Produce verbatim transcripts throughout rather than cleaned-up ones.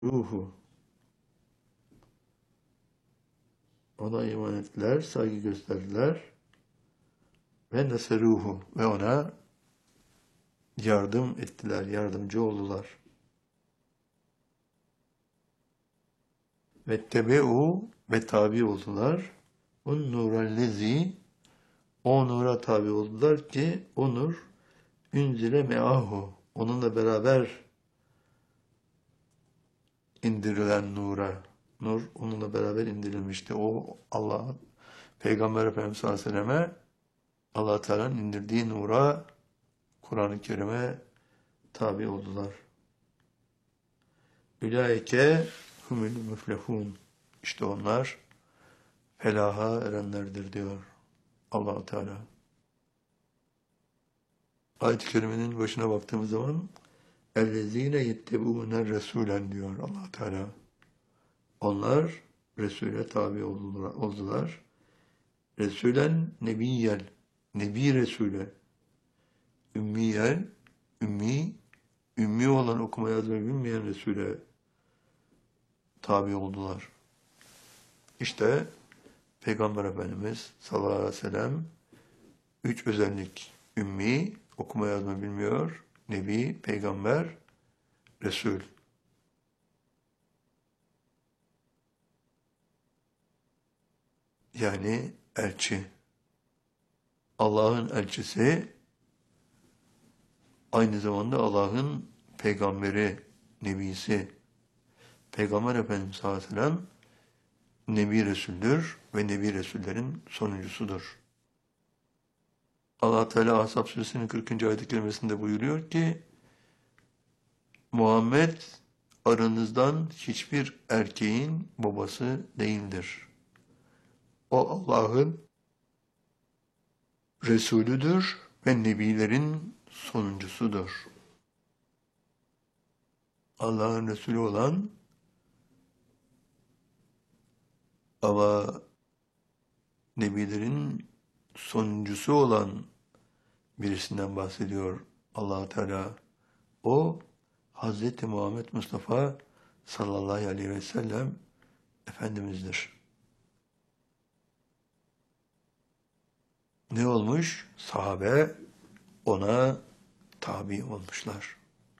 ruhu. Ona iman ettiler, saygı gösterdiler. Ve neseruhu. Ve ona yardım ettiler, yardımcı oldular. Ve tebe'u ve tabi oldular. Un nurellezi, o nura tabi oldular ki o nur ünzile me'ahu, onunla beraber indirilen nura. Nur onunla beraber indirilmişti. O Allah, Peygamber Efendimiz sallallahu aleyhi ve selleme Allah Teala'nın indirdiği nura, Kur'an-ı Kerim'e tabi oldular. Ülaike humul müflehun. İşte onlar felaha erenlerdir diyor Allah Teala. Ayet-i Kerime'nin başına baktığımız zaman اَلَّذ۪ينَ يَتَّبُونَ رَسُولًا diyor Allah Teala. Onlar Resul'e tabi oldular. oldular. Resulen nebiyyen, Nebi Resul'e, ümmiyen, ümmi, ümmi olan okuma yazmayı bilmeyen Resul'e tabi oldular. İşte Peygamber Efendimiz sallallahu aleyhi ve sellem üç özellik: ümmi, okuma yazma bilmiyor, Nebi, Peygamber, Resul. Yani elçi. Allah'ın elçisi, aynı zamanda Allah'ın peygamberi, nebisi. Peygamber Efendimiz sallallahu aleyhi ve sellem Nebi Resul'dür ve Nebi Resullerin sonuncusudur. Allah Teala Ahzab Suresinin kırkıncı ayet-i kerimesinde buyuruyor ki Muhammed aranızdan hiçbir erkeğin babası değildir. O Allah'ın Resulüdür ve Nebilerin sonuncusudur. Allah'ın Resulü olan ama Nebilerin sonuncusu olan birisinden bahsediyor Allah Teala. O Hazreti Muhammed Mustafa sallallahu aleyhi ve sellem Efendimiz'dir. Ne olmuş? Sahabe ona tabi olmuşlar.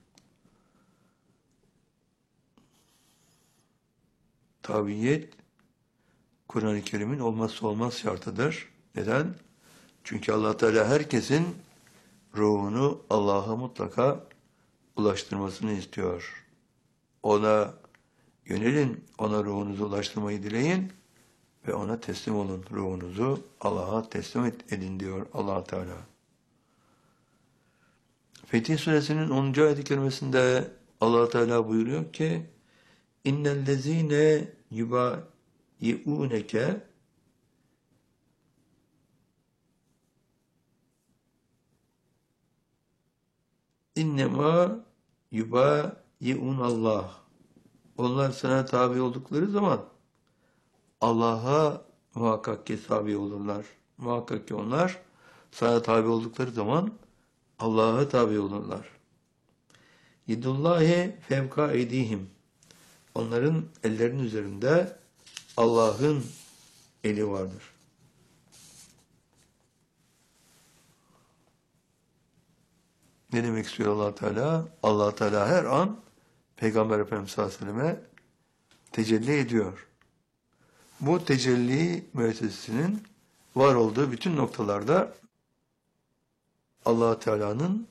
Tabiyet Kur'an-ı Kerim'in olmazsa olmaz şartıdır. Neden? Çünkü Allah Teala herkesin ruhunu Allah'a mutlaka ulaştırmasını istiyor. Ona yönelin, ona ruhunuzu ulaştırmayı dileyin ve ona teslim olun. Ruhunuzu Allah'a teslim edin diyor Allah Teala. Fetih Suresinin onuncu ayet-i kerimesinde Allah Teala buyuruyor ki İnnellezîne yubâyi'ûneke İnnemâ yubâyi'ûnallah. Onlar sana tabi oldukları zaman Allah'a muhakkak ki tabi olurlar. Muhakkak ki onlar sana tabi oldukları zaman Allah'a tabi olurlar. Yedullahi fevka eydihim. Onların ellerinin üzerinde Allah'ın eli vardır. Ne demek istiyor Allah Teala? Allah Teala her an Peygamber Efendimiz sallallahu aleyhi ve selleme tecelli ediyor. Bu tecelli müessesesinin var olduğu bütün noktalarda Allah Teala'nın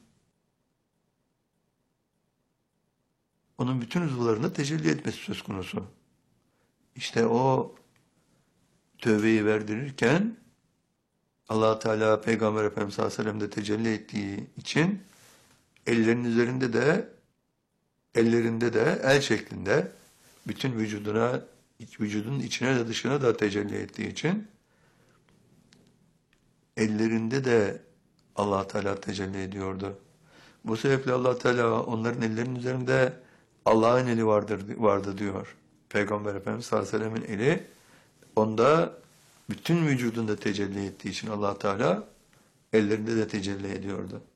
onun bütün uzuvlarında tecelli etmesi söz konusu. İşte o tövbeyi verdirirken Allah Teala Peygamber Efendimiz sallallahu aleyhi ve sellem'de tecelli ettiği için ellerinin üzerinde de ellerinde de el şeklinde bütün vücuduna, vücudun içine de dışına da tecelli ettiği için ellerinde de Allah Teala tecelli ediyordu. Bu sebeple Allah Teala onların ellerinin üzerinde Allah'ın eli vardır vardı diyor. Peygamber Efendimiz sallallahu aleyhi ve sellem'in eli onda bütün vücudunda tecelli ettiği için Allah Teala ellerinde de tecelli ediyordu.